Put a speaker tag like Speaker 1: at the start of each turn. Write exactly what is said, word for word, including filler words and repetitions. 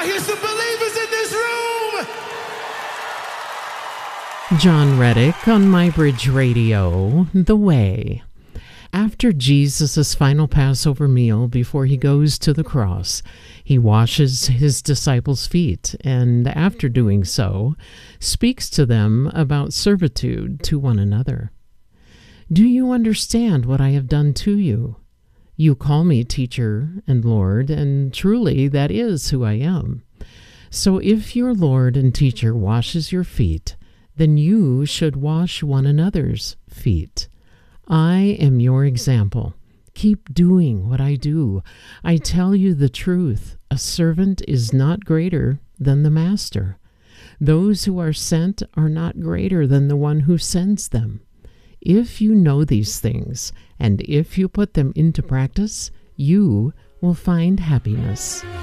Speaker 1: I hear some believers in this room.
Speaker 2: John Reddick on MyBridge Radio, The Way. After Jesus' final Passover meal before he goes to the cross, he washes his disciples' feet, and after doing so, speaks to them about servitude to one another. Do you understand what I have done to you? You call me teacher and Lord, and truly that is who I am. So if your Lord and teacher washes your feet, then you should wash one another's feet. I am your example. Keep doing what I do. I tell you the truth. A servant is not greater than the master. Those who are sent are not greater than the one who sends them. If you know these things, and if you put them into practice, you will find happiness.